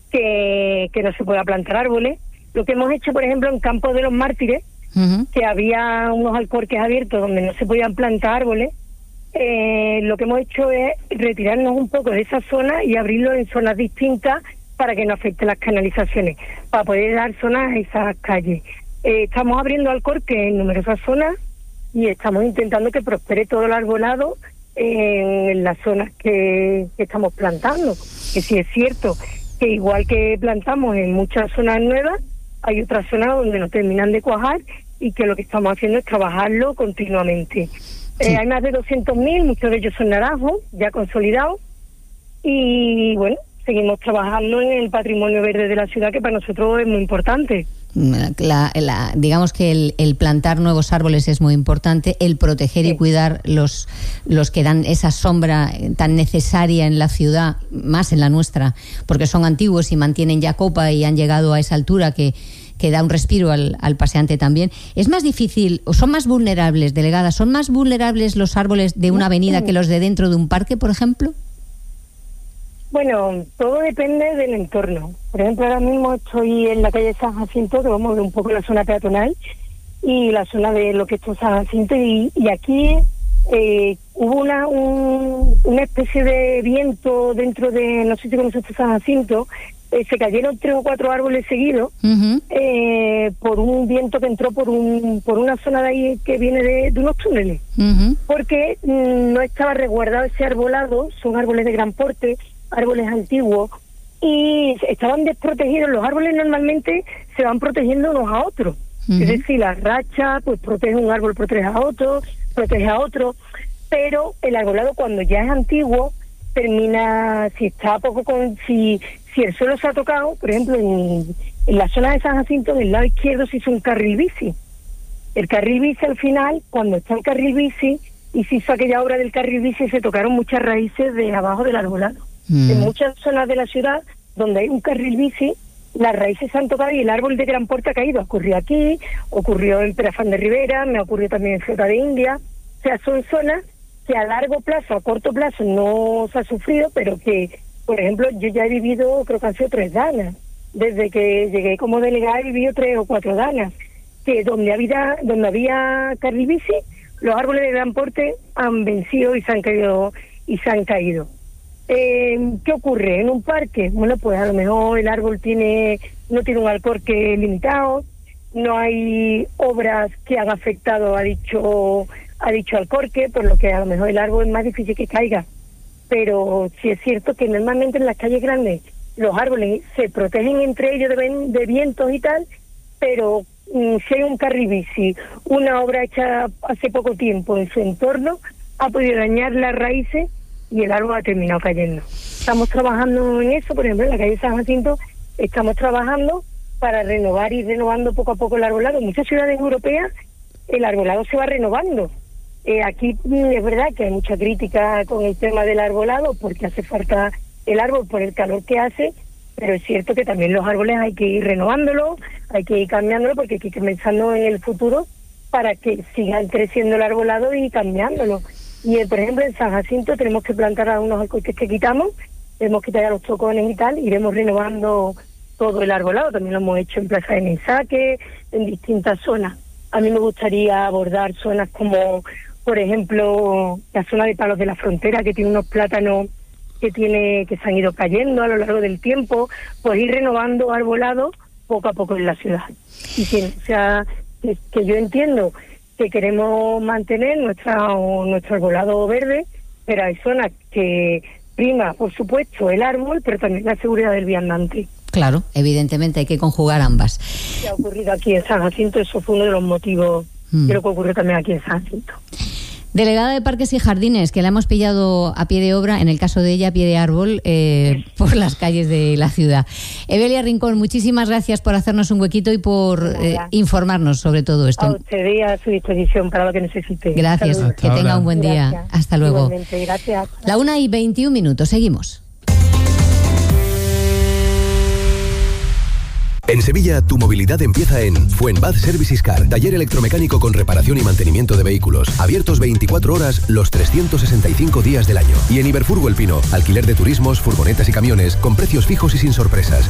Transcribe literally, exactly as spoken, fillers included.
que, que no se pueda plantar árboles. Lo que hemos hecho, por ejemplo, en Campo de los Mártires, uh-huh. que había unos alcorques abiertos donde no se podían plantar árboles, eh, lo que hemos hecho es retirarnos un poco de esa zona y abrirlo en zonas distintas para que no afecte las canalizaciones, para poder dar zonas a esas calles. Eh, estamos abriendo alcorques en numerosas zonas y estamos intentando que prospere todo el arbolado en, en las zonas que, que estamos plantando. Que sí es cierto que igual que plantamos en muchas zonas nuevas, hay otras zonas donde no terminan de cuajar y que lo que estamos haciendo es trabajarlo continuamente. Sí. Eh, hay más de doscientos mil, muchos de ellos son naranjos, ya consolidados, y bueno, seguimos trabajando en el patrimonio verde de la ciudad, que para nosotros es muy importante. La, la, digamos que el, el plantar nuevos árboles es muy importante, el proteger sí. y cuidar los, los que dan esa sombra tan necesaria en la ciudad, más en la nuestra, porque son antiguos y mantienen ya copa y han llegado a esa altura que, que da un respiro al, al paseante también. ¿Es más difícil, o son más vulnerables, delegada, son más vulnerables los árboles de una avenida que los de dentro de un parque, por ejemplo? Bueno, todo depende del entorno. Por ejemplo, ahora mismo estoy en la calle San Jacinto, que vamos a ver un poco la zona peatonal y la zona de lo que es San Jacinto, y, y aquí eh, hubo una un, una especie de viento dentro de, no sé si conoces San Jacinto, eh, se cayeron tres o cuatro árboles seguidos uh-huh. eh, por un viento que entró por un por una zona de ahí que viene de, de unos túneles, uh-huh. porque mm, no estaba resguardado ese arbolado, son árboles de gran porte, árboles antiguos, y estaban desprotegidos. Los árboles normalmente se van protegiendo unos a otros, uh-huh. es decir, la racha pues protege un árbol, protege a otro, protege a otro, pero el arbolado cuando ya es antiguo termina, si está poco con, si si el suelo se ha tocado, por ejemplo en, en la zona de San Jacinto, del lado izquierdo se hizo un carril bici. El carril bici al final, cuando está el carril bici y se hizo aquella obra del carril bici, se tocaron muchas raíces de abajo del arbolado. Mm. En muchas zonas de la ciudad donde hay un carril bici, las raíces se han tocado y el árbol de gran porte ha caído. Ocurrió aquí, ocurrió en Perafán de Rivera, me ocurrió también en Flota de India. O sea, son zonas que a largo plazo, a corto plazo no se ha sufrido, pero que, por ejemplo, yo ya he vivido, creo que han sido tres danas. Desde que llegué como delegada he vivido tres o cuatro danas, que donde había, donde había carril bici, los árboles de gran porte han vencido y se han caído y se han caído. Eh, ¿Qué ocurre? En un parque, bueno, pues a lo mejor el árbol tiene no tiene un alcorque limitado, no hay obras que han afectado a dicho a dicho alcorque, por lo que a lo mejor el árbol es más difícil que caiga. Pero sí es cierto que normalmente en las calles grandes los árboles se protegen entre ellos de, de vientos y tal, pero mm, si hay un carril bici, una obra hecha hace poco tiempo en su entorno, ha podido dañar las raíces y el árbol ha terminado cayendo. Estamos trabajando en eso, por ejemplo, en la calle San Jacinto estamos trabajando para renovar y renovando poco a poco el arbolado. En muchas ciudades europeas el arbolado se va renovando. Eh, aquí es verdad que hay mucha crítica con el tema del arbolado porque hace falta el árbol por el calor que hace, pero es cierto que también los árboles hay que ir renovándolo, hay que ir cambiándolo porque hay que ir pensando en el futuro para que sigan creciendo el arbolado y cambiándolo. Y, eh, por ejemplo, en San Jacinto tenemos que plantar algunos alcorques que quitamos, tenemos que tallar los tocones y tal, iremos renovando todo el arbolado. También lo hemos hecho en Plaza de Mensaque, en distintas zonas. A mí me gustaría abordar zonas como, por ejemplo, la zona de Palos de la Frontera, que tiene unos plátanos que tiene que se han ido cayendo a lo largo del tiempo, pues ir renovando arbolado poco a poco en la ciudad. Y que, o sea, que, que yo entiendo que queremos mantener nuestra, nuestro arbolado verde, pero hay zonas que prima, por supuesto, el árbol, pero también la seguridad del viandante. Claro, evidentemente hay que conjugar ambas. ¿Qué ha ocurrido aquí en San Jacinto? Eso fue uno de los motivos mm. de lo que ocurrió también aquí en San Jacinto. Delegada de Parques y Jardines, que la hemos pillado a pie de obra, en el caso de ella, a pie de árbol, eh, por las calles de la ciudad. Evelia Rincón, muchísimas gracias por hacernos un huequito y por eh, informarnos sobre todo esto. A usted y a su disposición para lo que necesite. Gracias, Saludos. que tenga un buen día. Gracias. Hasta luego. Igualmente, gracias. La una y veintiún minutos, seguimos. En Sevilla, tu movilidad empieza en Fuenbad Services Car, taller electromecánico con reparación y mantenimiento de vehículos. Abiertos veinticuatro horas los trescientos sesenta y cinco días del año. Y en Iberfurgo El Pino, alquiler de turismos, furgonetas y camiones con precios fijos y sin sorpresas.